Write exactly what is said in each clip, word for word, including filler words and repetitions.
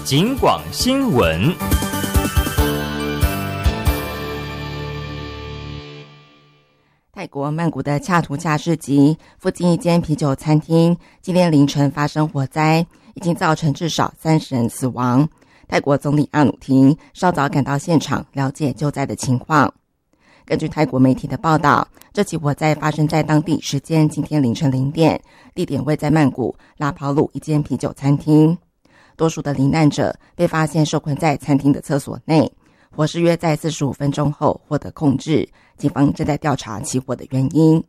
警广新闻。 泰国曼谷的恰图恰市集附近一间啤酒餐厅今天凌晨发生火灾，已经造成至少三十人死亡。泰国总理阿努廷稍早赶到现场了解救灾的情况。根据泰国媒体的报道，这起火灾发生在当地时间今天凌晨零点，地点位在曼谷拉跑鲁一间啤酒餐厅。多数的罹难者被发现受困在餐厅的厕所内，火势约在四十五分钟后获得控制，警方正在调查起火的原因。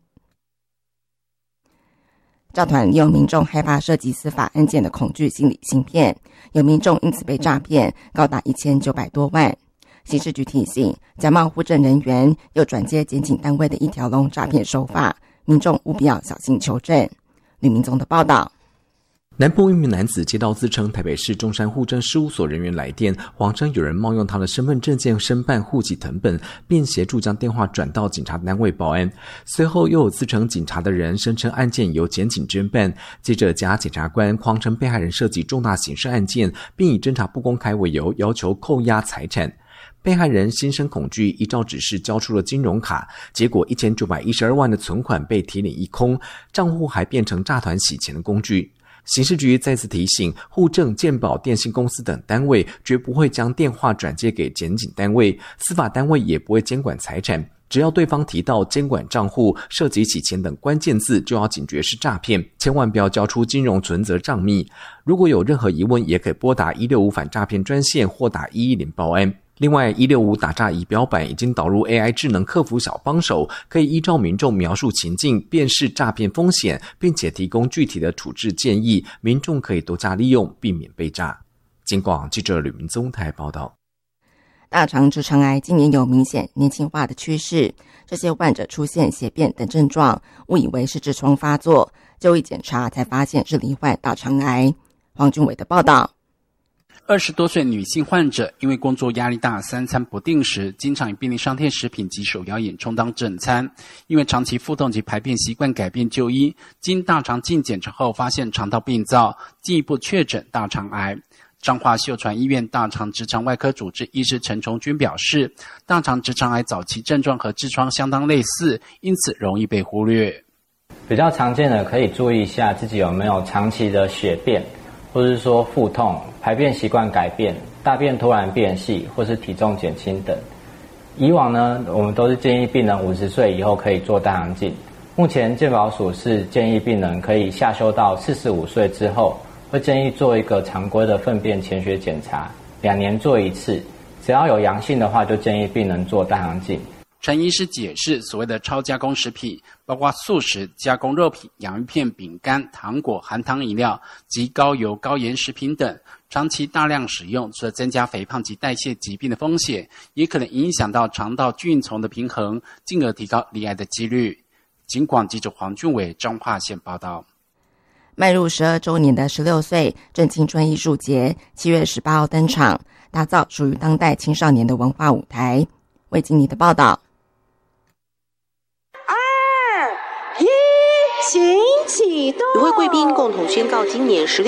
诈团利用民众害怕涉及司法案件的恐惧心理芯片，有民众因此被诈骗高达一千九百多万。刑事局提醒，假冒户政人员又转接检警单位的一条龙诈骗手法，民众务必要小心求证。吕明宗的报道。 南部一名男子接到自称台北市中山户政事务所人员来电，谎称有人冒用他的身份证件申办户籍誊本，并协助将电话转到警察单位报案。随后又有自称警察的人声称案件由检警侦办，接着假检察官谎称被害人涉及重大刑事案件，并以侦查不公开为由要求扣押财产。被害人心生恐惧，依照指示交出了金融卡，结果一千九百一十二万的存款被提领一空，账户还变成诈团洗钱的工具。刑事局再次提醒，户政、健保、电信公司等单位绝不会将电话转接给检警单位，司法单位也不会监管财产。只要对方提到监管账户、涉及洗钱等关键字，就要警觉是诈骗，千万不要交出金融存折账密。如果有任何疑问，也可以拨打一六五反诈骗专线或打一一零报案。另外，一六五打诈仪表板已经导入 A I 智能客服小帮手，可以依照民众描述情境，辨识诈骗风险，并且提供具体的处置建议，民众可以多加利用，避免被诈。警广记者吕明宗台报道。 大肠直肠癌今年有明显年轻化的趋势，这些患者出现血便等症状，误以为是痔疮发作，就医检查才发现是罹患大肠癌。黄俊伟的报道。 二十多岁女性患者因为工作压力大，三餐不定时，经常以便利商店食品及手摇饮充当正餐。因为长期腹痛及排便习惯改变就医，经大肠镜检查后发现肠道病灶，进一步确诊大肠癌。彰化秀传医院大肠直肠外科主治医师陈崇军表示，大肠直肠癌早期症状和痔疮相当类似，因此容易被忽略。 比较常见的可以注意一下自己有没有长期的血便，或是说腹痛、排便习惯改变、大便突然变细，或是体重减轻等。以往呢，我们都是建议病人五十岁以后可以做大肠镜。目前健保署是建议病人可以下修到四十五岁之后，会建议做一个常规的粪便潜血检查，两年做一次，只要有阳性的话，就建议病人做大肠镜。 陈医师解释，所谓的超加工食品包括素食、加工肉品、洋芋片、饼干、糖果、含糖饮料及高油高盐食品等，长期大量使用，除了增加肥胖及代谢疾病的风险，也可能影响到肠道菌丛的平衡，进而提高罹癌的几率。警广记者黄俊伟彰化县报道。 迈入十二周年的十六岁正青春艺术节七月十八号登场，打造属于当代青少年的文化舞台。魏经理的报道。 请启动。与会贵宾共同宣告今年十六